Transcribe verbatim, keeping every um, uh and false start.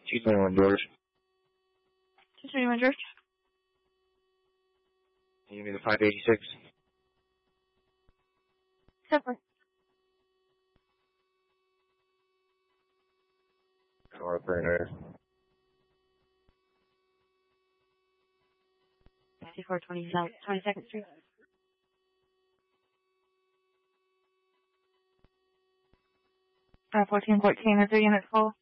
two twenty-one George. two twenty-one George. Can you give me the five eighty-six? Separate. Car operator. fifty-four twenty-second Street. Uh, fourteen fourteen, is there unit full?